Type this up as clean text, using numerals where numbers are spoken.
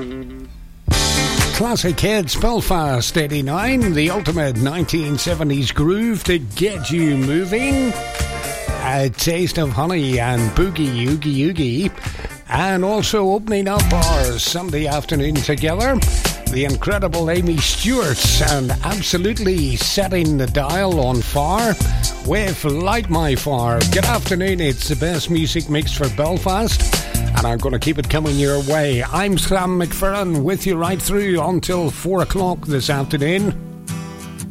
Classic hits, Belfast 89, the ultimate 1970s groove to get you moving. A taste of honey and boogie oogie oogie. And also opening up our Sunday afternoon together, the incredible Amy Stewart, and absolutely setting the dial on fire with Light My Fire. Good afternoon, it's the best music mix for Belfast, and I'm going to keep it coming your way. I'm Sam McFerrin with you right through until 4 o'clock this afternoon.